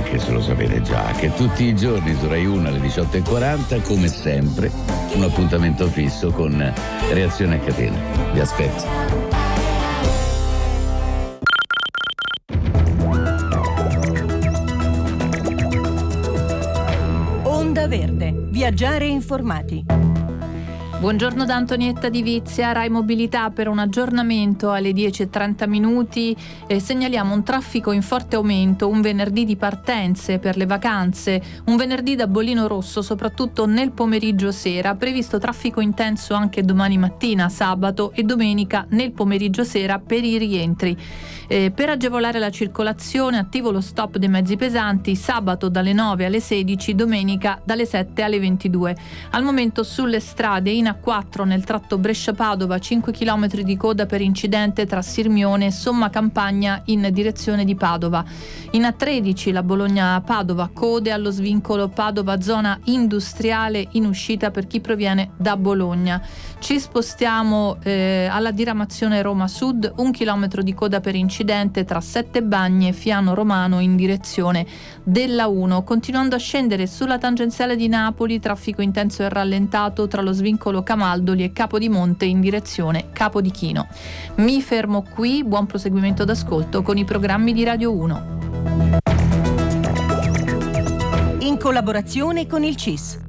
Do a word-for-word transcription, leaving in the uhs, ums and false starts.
anche se lo sapete già, che tutti i giorni su Rai uno alle diciotto e quaranta, come sempre, un appuntamento fisso con Reazione a catena. Vi aspetto. Onda Verde, viaggiare informati. Buongiorno da Antonietta Di Vizia, Rai Mobilità. Per un aggiornamento alle dieci e trenta minuti eh, segnaliamo un traffico in forte aumento, un venerdì di partenze per le vacanze, un venerdì da bollino rosso soprattutto nel pomeriggio sera, previsto traffico intenso anche domani mattina, sabato e domenica nel pomeriggio sera per i rientri. Eh, per agevolare la circolazione attivo lo stop dei mezzi pesanti sabato dalle nove alle sedici, domenica dalle sette alle ventidue. Al momento sulle strade in A quattro nel tratto Brescia-Padova cinque chilometri di coda per incidente tra Sirmione e Somma Campagna in direzione di Padova. In A tredici la Bologna-Padova, code allo svincolo Padova zona industriale in uscita per chi proviene da Bologna. Ci spostiamo eh, alla diramazione Roma Sud, un chilometro di coda per incidente tra Sette Bagne e Fiano Romano in direzione della uno. Continuando a scendere sulla tangenziale di Napoli, traffico intenso e rallentato tra lo svincolo Camaldoli e Capodimonte in direzione Capodichino. Mi fermo qui, buon proseguimento d'ascolto con i programmi di Radio uno. In collaborazione con il C I S.